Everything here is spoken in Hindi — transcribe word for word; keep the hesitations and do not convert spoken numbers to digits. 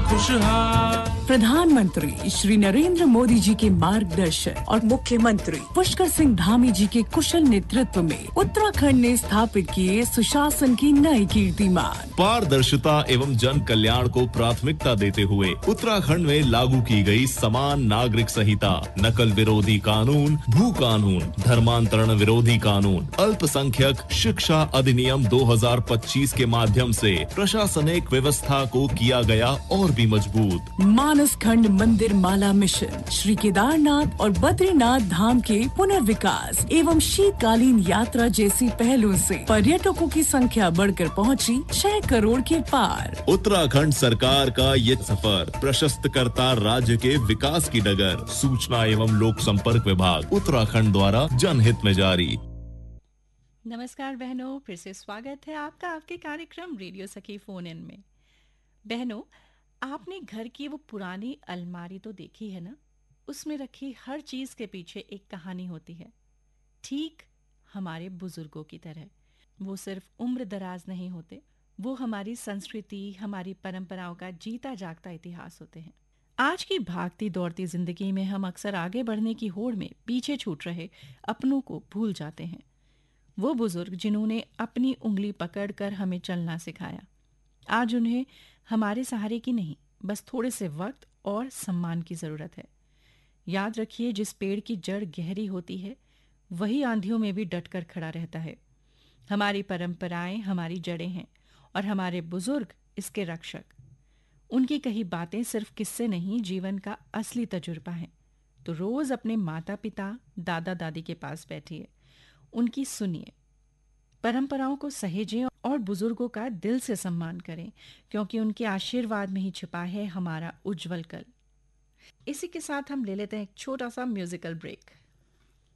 खुशहाल। प्रधानमंत्री श्री नरेंद्र मोदी जी के मार्गदर्शन और मुख्यमंत्री पुष्कर सिंह धामी जी के कुशल नेतृत्व में उत्तराखंड ने स्थापित किए सुशासन की नई कीर्तिमान। पारदर्शिता एवं जन कल्याण को प्राथमिकता देते हुए उत्तराखंड में लागू की गई समान नागरिक संहिता, नकल विरोधी कानून, भू कानून, धर्मांतरण विरोधी कानून, अल्पसंख्यक शिक्षा अधिनियम दो हज़ार पच्चीस के माध्यम से प्रशासनिक व्यवस्था को किया गया और भी मजबूत। मानस खंड मंदिर माला मिशन, श्री केदारनाथ और बद्रीनाथ धाम के पुनर्विकास एवं शीतकालीन यात्रा जैसी पहलों से पर्यटकों की संख्या बढ़कर पहुंची छह करोड़ के पार। उत्तराखंड सरकार का ये सफर प्रशस्त करता राज्य के विकास की डगर। सूचना एवं लोक संपर्क विभाग उत्तराखंड द्वारा जनहित में जारी। नमस्कार बहनों, फिर से स्वागत है आपका आपके कार्यक्रम रेडियो सखी फोन इन में। बहनों, आपने घर की वो पुरानी अलमारी तो देखी है ना? उसमें रखी हर चीज के पीछे एक कहानी होती है, ठीक हमारे बुजुर्गों की तरह। वो सिर्फ उम्र दराज नहीं होते, वो हमारी संस्कृति, हमारी परंपराओं का जीता जागता इतिहास होते हैं। आज की भागती दौड़ती जिंदगी में हम अक्सर आगे बढ़ने की होड़ में पीछे छूट रहे अपनों को भूल जाते हैं। वो बुजुर्ग जिन्होंने अपनी उंगली पकड़कर हमें चलना सिखाया, आज उन्हें हमारे सहारे की नहीं, बस थोड़े से वक्त और सम्मान की जरूरत है। याद रखिए, जिस पेड़ की जड़ गहरी होती है वही आंधियों में भी डटकर खड़ा रहता है। हमारी परंपराएं हमारी जड़ें हैं और हमारे बुजुर्ग इसके रक्षक। उनकी कही बातें सिर्फ किस्से नहीं, जीवन का असली तजुर्बा है। तो रोज अपने माता पिता, दादा दादी के पास बैठिए, उनकी सुनिए, परंपराओं को सहेजें और बुजुर्गों का दिल से सम्मान करें, क्योंकि उनके आशीर्वाद में ही छिपा है हमारा उज्जवल कल। इसी के साथ हम ले लेते हैं एक छोटा सा म्यूजिकल ब्रेक।